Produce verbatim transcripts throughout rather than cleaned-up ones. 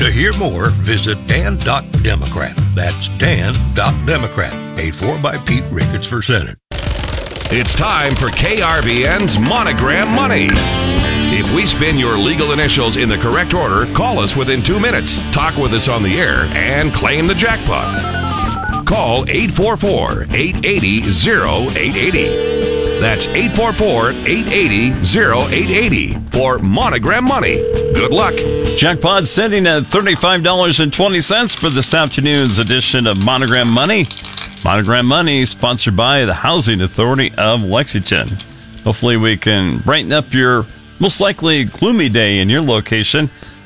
To hear more, visit dan dot democrat. That's dan dot democrat. Paid for by Pete Ricketts for Senate. It's time for K R V N's Monogram Money. If we spin your legal initials in the correct order, call us within two minutes, talk with us on the air, and claim the jackpot. Call eight four four, eight eight zero, zero eight eight zero. That's eight four four, eight eight zero, zero eight eight zero for Monogram Money. Good luck. Jackpot sitting at thirty-five dollars and twenty cents for this afternoon's edition of Monogram Money. Monogram Money sponsored by the Housing Authority of Lexington. Hopefully we can brighten up your most likely gloomy day in your location.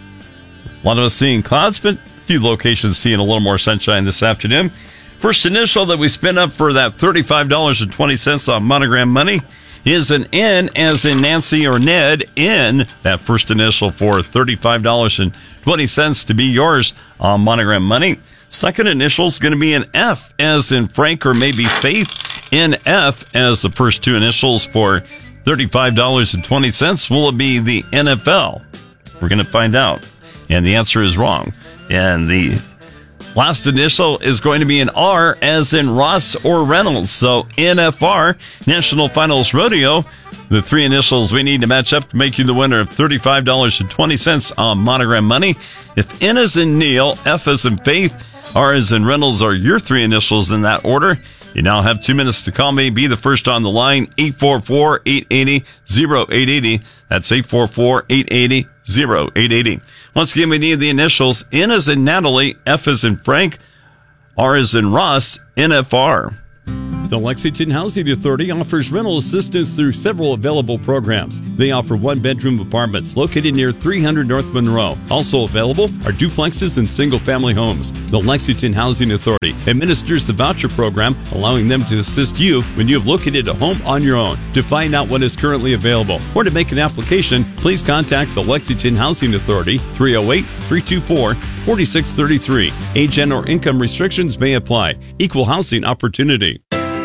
A lot of us seeing clouds, but a few locations seeing a little more sunshine this afternoon. First initial that we spin up for that thirty-five dollars and twenty cents on Monogram Money is an N as in Nancy or Ned. N, that first initial for thirty-five dollars and twenty cents to be yours on Monogram Money. Second initial is going to be an F as in Frank or maybe Faith. N F as the first two initials for thirty-five dollars and twenty cents. Will it be the N F L? We're going to find out. And the answer is wrong. And the last initial is going to be an R as in Ross or Reynolds. So N F R, National Finals Rodeo. The three initials we need to match up to make you the winner of thirty-five dollars and twenty cents on Monogram Money. If N is in Neil, F is in Faith, R is in Reynolds are your three initials in that order. You now have two minutes to call me. Be the first on the line, eight four four, eight eight zero, zero eight eight zero. That's eight four four, eight eight zero, zero eight eight zero. Once again, we need the initials. N is in Natalie, F is in Frank, R is in Ross, N F R. The Lexington Housing Authority offers rental assistance through several available programs. They offer one-bedroom apartments located near three hundred North Monroe. Also available are duplexes and single-family homes. The Lexington Housing Authority administers the voucher program, allowing them to assist you when you have located a home on your own. To find out what is currently available or to make an application, please contact the Lexington Housing Authority, three oh eight, three two four, four six three three. Age and or income restrictions may apply. Equal housing opportunity.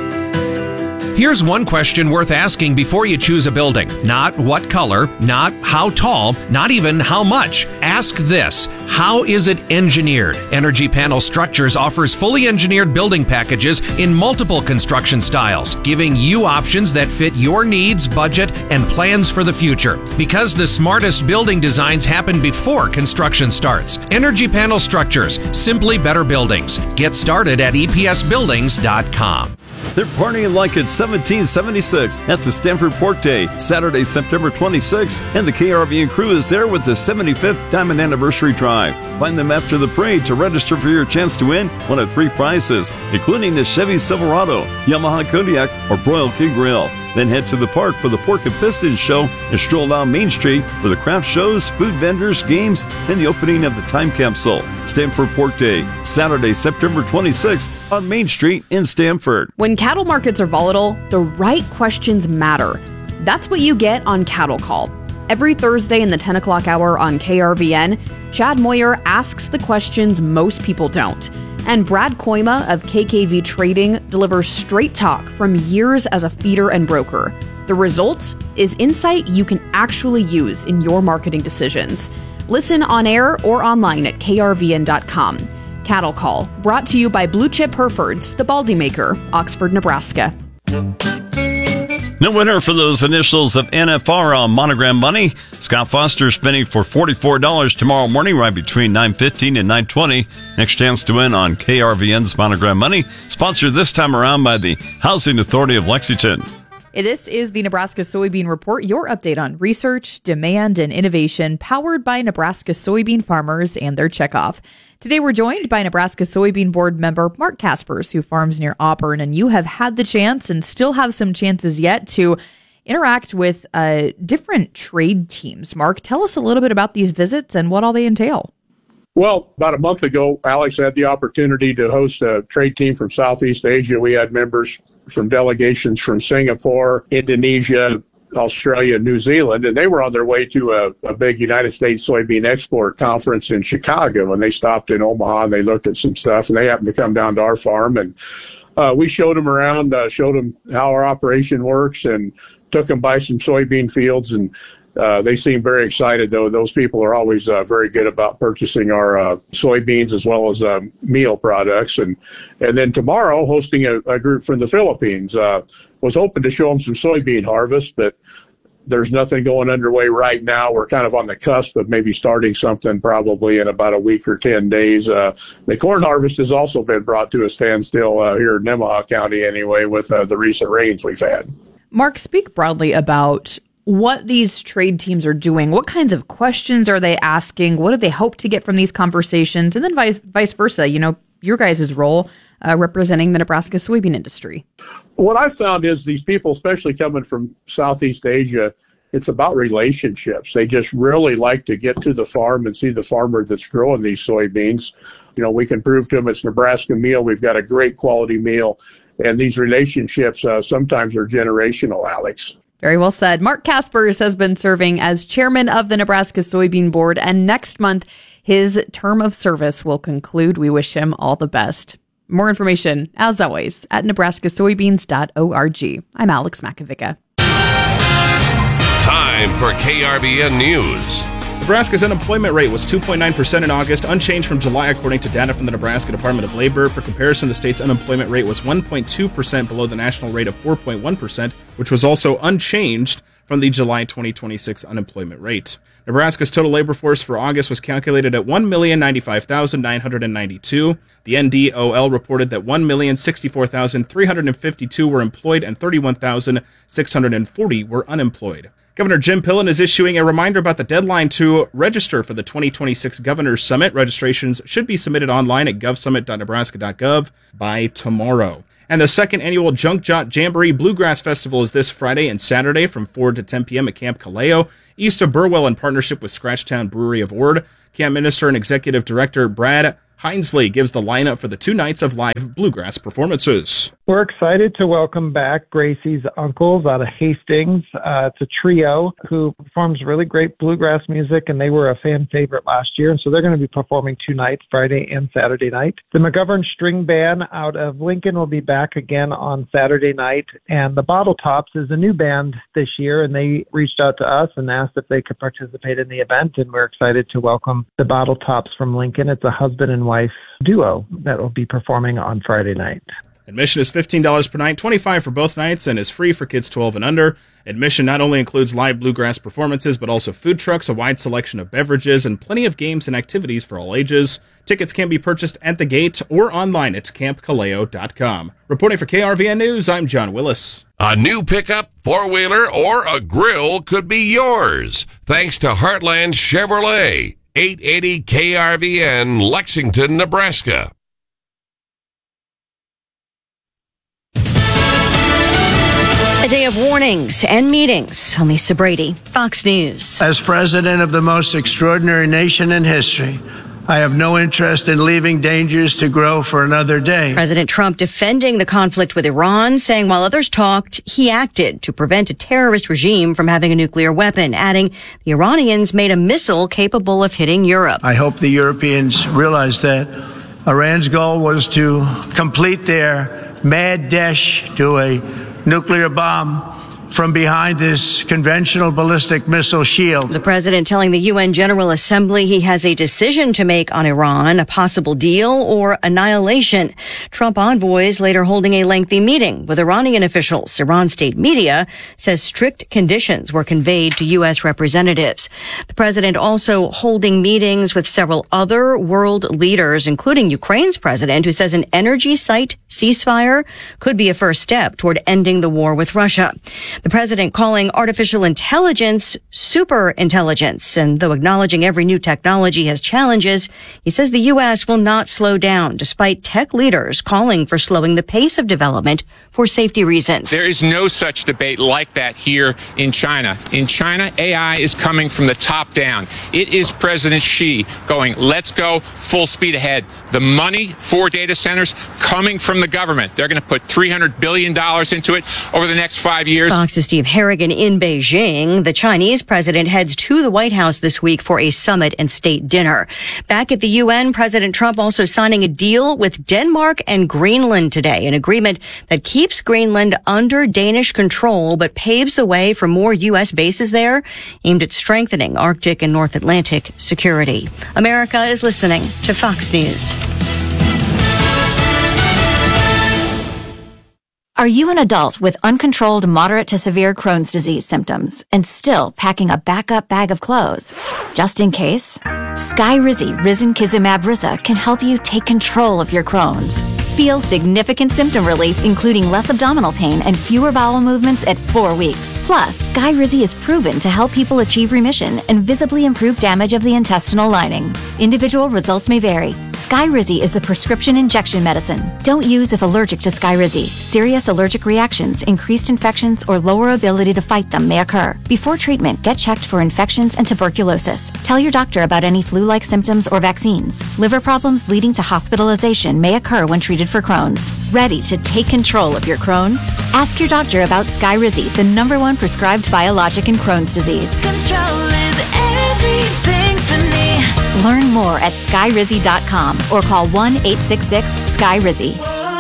Here's one question worth asking before you choose a building. Not what color, not how tall, not even how much. Ask this: how is it engineered? Energy Panel Structures offers fully engineered building packages in multiple construction styles, giving you options that fit your needs, budget, and plans for the future. Because the smartest building designs happen before construction starts. Energy Panel Structures, simply better buildings. Get started at E P S buildings dot com. They're partying like it's seventeen seventy-six at the Stanford Pork Day, Saturday, September twenty-sixth, and the K R V N crew is there with the seventy-fifth Diamond Anniversary Drive. Find them after the parade to register for your chance to win one of three prizes, including the Chevy Silverado, Yamaha Kodiak, or Broil King Grill. Then head to the park for the Pork and Pistons show and stroll down Main Street for the craft shows, food vendors, games, and the opening of the time capsule. Stanford Pork Day, Saturday, September twenty-sixth on Main Street in Stanford. When cattle markets are volatile, the right questions matter. That's what you get on Cattle Call. Every Thursday in the ten o'clock hour on K R V N, Chad Moyer asks the questions most people don't. And Brad Koima of K K V Trading delivers straight talk from years as a feeder and broker. The result is insight you can actually use in your marketing decisions. Listen on air or online at K R V N dot com. Cattle Call, brought to you by Blue Chip Herefords, the Baldy Maker, Oxford, Nebraska. No winner for those initials of N F R on Monogram Money. Scott Foster spinning for forty-four dollars tomorrow morning, right between nine fifteen and nine twenty. Next chance to win on K R V N's Monogram Money, sponsored this time around by the Housing Authority of Lexington. This is the Nebraska Soybean Report, your update on research, demand, and innovation powered by Nebraska soybean farmers and their checkoff. Today, we're joined by Nebraska Soybean Board member Mark Kaspers, who farms near Auburn, and you have had the chance and still have some chances yet to interact with uh, different trade teams. Mark, tell us a little bit about these visits and what all they entail. Well, about a month ago, Alex had the opportunity to host a trade team from Southeast Asia. We had members from delegations from Singapore, Indonesia, Australia, New Zealand, and they were on their way to a, a big United States soybean export conference in Chicago. And they stopped in Omaha and they looked at some stuff, and they happened to come down to our farm, and uh, we showed them around, uh, showed them how our operation works, and took them by some soybean fields and Uh, they seem very excited, though. Those people are always uh, very good about purchasing our uh, soybeans as well as uh, meal products. And and then tomorrow, hosting a, a group from the Philippines. Uh, was hoping to show them some soybean harvest, but there's nothing going underway right now. We're kind of on the cusp of maybe starting something probably in about a week or ten days. Uh, the corn harvest has also been brought to a standstill uh, here in Nemaha County anyway with uh, the recent rains we've had. Mark, speak broadly about what these trade teams are doing. What kinds of questions are they asking? What do they hope to get from these conversations? And then vice, vice versa, you know, your guys' role uh, representing the Nebraska soybean industry. What I've found is these people, especially coming from Southeast Asia, it's about relationships. They just really like to get to the farm and see the farmer that's growing these soybeans. You know, we can prove to them it's Nebraska meal. We've got a great quality meal. And these relationships uh, sometimes are generational, Alex. Very well said. Mark Kaspers has been serving as chairman of the Nebraska Soybean Board, and next month his term of service will conclude. We wish him all the best. More information, as always, at nebraska soybeans dot org. I'm Alex Makovica. Time for K R V N News. Nebraska's unemployment rate was two point nine percent in August, unchanged from July according to data from the Nebraska Department of Labor. For comparison, the state's unemployment rate was one point two percent below the national rate of four point one percent, which was also unchanged from the July twenty twenty-six unemployment rate. Nebraska's total labor force for August was calculated at one million ninety-five thousand nine hundred ninety-two. The N D O L reported that one million sixty-four thousand three hundred fifty-two were employed and thirty-one thousand six hundred forty were unemployed. Governor Jim Pillen is issuing a reminder about the deadline to register for the twenty twenty-six Governor's Summit. Registrations should be submitted online at gov summit dot nebraska dot gov by tomorrow. And the second annual Junk Jot Jamboree Bluegrass Festival is this Friday and Saturday from four to ten p.m. at Camp Kaleo, east of Burwell, in partnership with Scratchtown Brewery of Ord. Camp Minister and Executive Director Brad Hinesley gives the lineup for the two nights of live bluegrass performances. We're excited to welcome back Gracie's Uncles out of Hastings. Uh, it's a trio who performs really great bluegrass music, and they were a fan favorite last year. And so they're going to be performing two nights, Friday and Saturday night. The McGovern String Band out of Lincoln will be back again on Saturday night. And the Bottle Tops is a new band this year, and they reached out to us and asked if they could participate in the event. And we're excited to welcome the Bottle Tops from Lincoln. It's a husband and wife duo that will be performing on Friday night. Admission is fifteen dollars per night, twenty-five dollars for both nights, and is free for kids twelve and under. Admission not only includes live bluegrass performances, but also food trucks, a wide selection of beverages, and plenty of games and activities for all ages. Tickets can be purchased at the gate or online at camp kaleo dot com. Reporting for K R V N News, I'm John Willis. A new pickup, four-wheeler, or a grill could be yours, thanks to Heartland Chevrolet, eight eighty K R V N, Lexington, Nebraska. A day of warnings and meetings. I'm Lisa Brady, Fox News. As president of the most extraordinary nation in history, I have no interest in leaving dangers to grow for another day. President Trump defending the conflict with Iran, saying while others talked, he acted to prevent a terrorist regime from having a nuclear weapon, adding the Iranians made a missile capable of hitting Europe. I hope the Europeans realize that Iran's goal was to complete their mad dash to a nuclear bomb from behind this conventional ballistic missile shield. The president telling the U N General Assembly he has a decision to make on Iran, a possible deal or annihilation. Trump envoys later holding a lengthy meeting with Iranian officials. Iran state media says strict conditions were conveyed to U S representatives. The president also holding meetings with several other world leaders, including Ukraine's president, who says an energy site ceasefire could be a first step toward ending the war with Russia. The president calling artificial intelligence super intelligence. And though acknowledging every new technology has challenges, he says the U S will not slow down, despite tech leaders calling for slowing the pace of development for safety reasons. There is no such debate like that here in China. In China, A I is coming from the top down. It is President Xi going, let's go full speed ahead. The money for data centers coming from the government. They're going to put three hundred billion dollars into it over the next five years. Fox Fox's Steve Harrigan in Beijing. The Chinese president heads to the White House this week for a summit and state dinner. Back at the U N, President Trump also signing a deal with Denmark and Greenland today, an agreement that keeps Greenland under Danish control but paves the way for more U S bases there, aimed at strengthening Arctic and North Atlantic security. America is listening to Fox News. Are you an adult with uncontrolled moderate to severe Crohn's disease symptoms and still packing a backup bag of clothes? Just in case? Skyrizi Risankizumab Riza can help you take control of your Crohn's. Feel significant symptom relief, including less abdominal pain and fewer bowel movements at four weeks. Plus, Skyrizi is proven to help people achieve remission and visibly improve damage of the intestinal lining. Individual results may vary. Skyrizi is a prescription injection medicine. Don't use if allergic to Skyrizi. Serious allergic reactions, increased infections, or lower ability to fight them may occur. Before treatment, get checked for infections and tuberculosis. Tell your doctor about any flu-like symptoms or vaccines. Liver problems leading to hospitalization may occur when treated for Crohn's. Ready to take control of your Crohn's? Ask your doctor about Skyrizi, the number one prescribed biologic in Crohn's disease. Control is everything to me. Learn more at skyrizi dot com or call one eight six six sky rizi.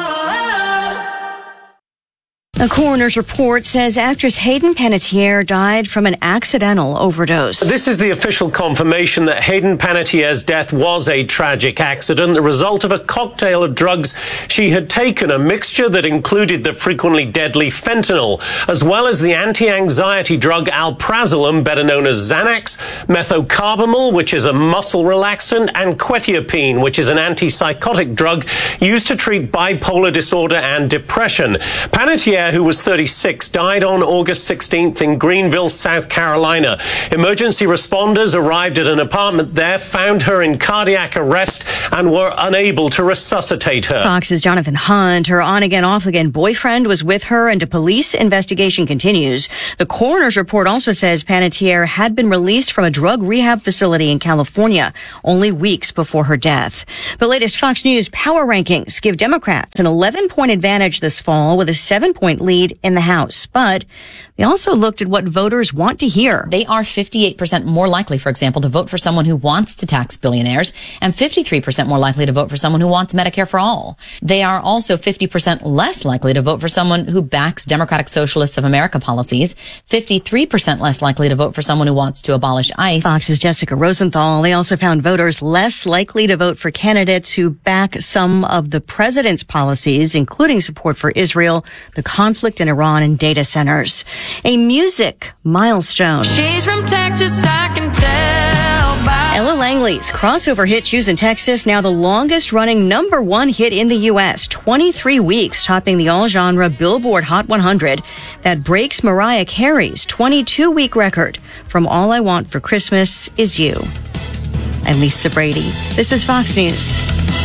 A coroner's report says actress Hayden Panettiere died from an accidental overdose. This is the official confirmation that Hayden Panettiere's death was a tragic accident, the result of a cocktail of drugs she had taken, a mixture that included the frequently deadly fentanyl, as well as the anti-anxiety drug alprazolam, better known as Xanax, methocarbamol, which is a muscle relaxant, and quetiapine, which is an antipsychotic drug used to treat bipolar disorder and depression. Panettiere, who was thirty-six, died on August sixteenth in Greenville, South Carolina. Emergency responders arrived at an apartment there, found her in cardiac arrest, and were unable to resuscitate her. Fox's Jonathan Hunt, her on-again, off-again boyfriend, was with her, and a police investigation continues. The coroner's report also says Panettiere had been released from a drug rehab facility in California only weeks before her death. The latest Fox News power rankings give Democrats an eleven-point advantage this fall with a seven-point lead in the House. But they also looked at what voters want to hear. They are fifty-eight percent more likely, for example, to vote for someone who wants to tax billionaires and fifty-three percent more likely to vote for someone who wants Medicare for all. They are also fifty percent less likely to vote for someone who backs Democratic Socialists of America policies, fifty-three percent less likely to vote for someone who wants to abolish ICE. Fox's Jessica Rosenthal. They also found voters less likely to vote for candidates who back some of the president's policies, including support for Israel, the conflict in Iran, and data centers. A music milestone. She's from Texas, I can tell by Ella Langley's crossover hit Shoes in Texas, now the longest running number one hit in the U S, twenty-three weeks, topping the all-genre Billboard Hot one hundred. That breaks Mariah Carey's twenty-two week record from All I Want for Christmas Is You. I'm Lisa Brady. This is Fox News.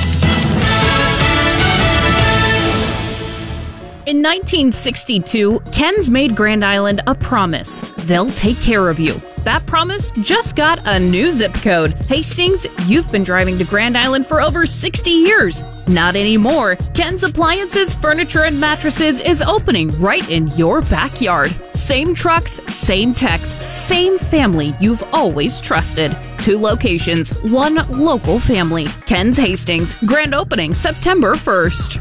In nineteen sixty-two, Ken's made Grand Island a promise. They'll take care of you. That promise just got a new zip code. Hastings, you've been driving to Grand Island for over sixty years. Not anymore. Ken's Appliances, Furniture, and Mattresses is opening right in your backyard. Same trucks, same techs, same family you've always trusted. Two locations, one local family. Ken's Hastings, grand opening September first.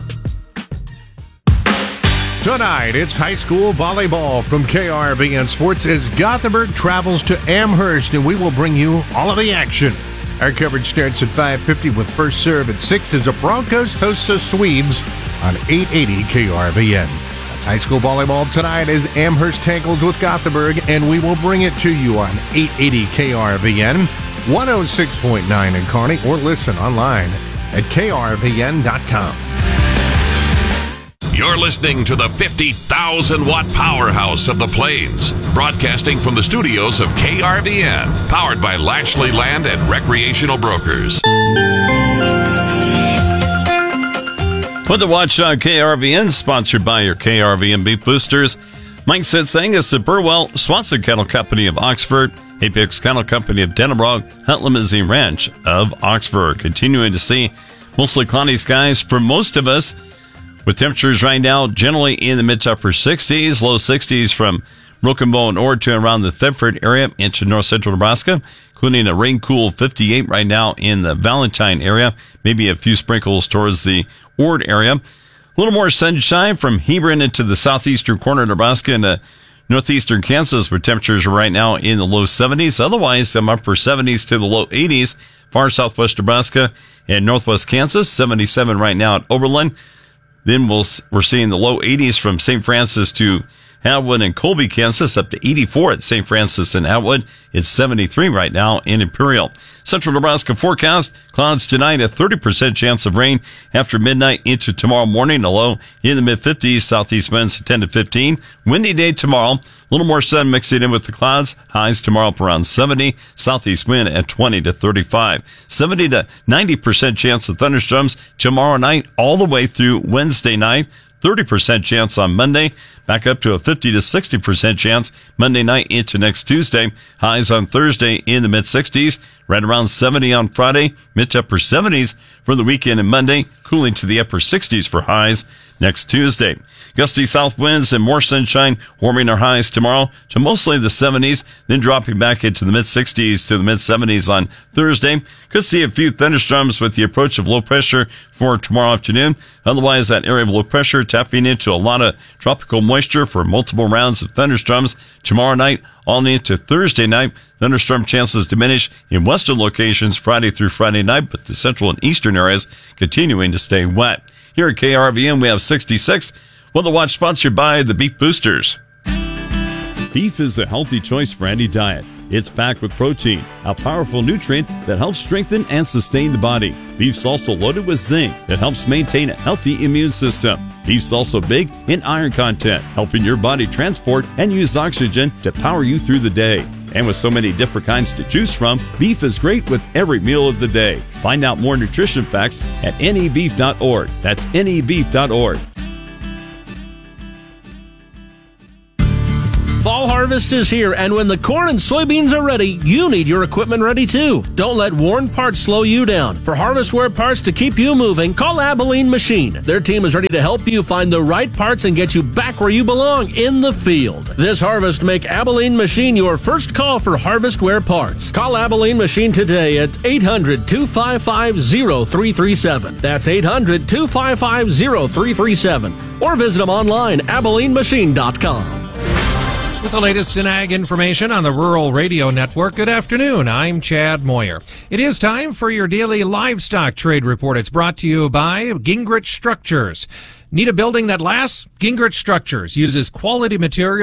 Tonight, it's high school volleyball from K R V N Sports as Gothenburg travels to Amherst, and we will bring you all of the action. Our coverage starts at five fifty with first serve at six as the Broncos host the Swedes on eight eighty K R V N. That's high school volleyball tonight as Amherst tackles with Gothenburg, and we will bring it to you on eight eighty K R V N, one oh six point nine in Kearney, or listen online at K R V N dot com. You're listening to the fifty thousand watt powerhouse of the Plains, broadcasting from the studios of K R V N, powered by Lashley Land and Recreational Brokers. Put the watch on K R V N, sponsored by your K R V N beef boosters. Mike Setsangus at Burwell, Swanson Cattle Company of Oxford, Apex Cattle Company of Denebrock, Hunt Limousine Ranch of Oxford. Continuing to see mostly cloudy skies for most of us. with temperatures right now generally in the mid to upper sixties, low sixties from Broken Bow and Ord to around the Thedford area into north central Nebraska, including a rain cool fifty-eight right now in the Valentine area, maybe a few sprinkles towards the Ord area. A little more sunshine from Hebron into the southeastern corner of Nebraska and uh, northeastern Kansas, where temperatures are right now in the low seventies. Otherwise, some upper seventies to the low eighties. Far southwest Nebraska and northwest Kansas, seventy-seven right now at Oberlin. Then we'll, we're seeing the low eighties from Saint Francis to Atwood and Colby, Kansas, up to eighty-four at Saint Francis and Atwood. It's seventy-three right now in Imperial. Central Nebraska forecast, clouds tonight, a thirty percent chance of rain after midnight into tomorrow morning, a low in the mid-fifties, southeast winds ten to fifteen. Windy day tomorrow, a little more sun mixing in with the clouds, highs tomorrow up around seventy, southeast wind at twenty to thirty-five. seventy to ninety percent chance of thunderstorms tomorrow night all the way through Wednesday night. thirty percent chance on Monday, back up to a fifty to sixty percent chance Monday night into next Tuesday. Highs on Thursday in the mid-sixties, right around seventy on Friday, mid to upper seventies for the weekend and Monday, cooling to the upper sixties for highs next Tuesday. Gusty south winds and more sunshine warming our highs tomorrow to mostly the seventies, then dropping back into the mid-sixties to the mid-seventies on Thursday. Could see a few thunderstorms with the approach of low pressure for tomorrow afternoon. Otherwise, that area of low pressure tapping into a lot of tropical moisture for multiple rounds of thunderstorms tomorrow night all the way into Thursday night. Thunderstorm chances diminish in western locations Friday through Friday night, but the central and eastern areas continuing to stay wet. Here at K R V N, we have sixty-six. Weather Watch sponsored by the Beef Boosters. Beef is a healthy choice for any diet. It's packed with protein, a powerful nutrient that helps strengthen and sustain the body. Beef's also loaded with zinc that helps maintain a healthy immune system. Beef's also big in iron content, helping your body transport and use oxygen to power you through the day. And with so many different kinds to choose from, beef is great with every meal of the day. Find out more nutrition facts at N E beef dot org. That's N E beef dot org. Fall harvest is here, and when the corn and soybeans are ready, you need your equipment ready too. Don't let worn parts slow you down. For harvest-wear parts to keep you moving, call Abilene Machine. Their team is ready to help you find the right parts and get you back where you belong, in the field. This harvest, make Abilene Machine your first call for harvest-wear parts. Call Abilene Machine today at eight hundred, two five five, zero three three seven. That's eight hundred, two five five, zero three three seven. Or visit them online, abilene machine dot com. With the latest in ag information on the Rural Radio Network, good afternoon. I'm Chad Moyer. It is time for your daily livestock trade report. It's brought to you by Gingrich Structures. Need a building that lasts? Gingrich Structures uses quality material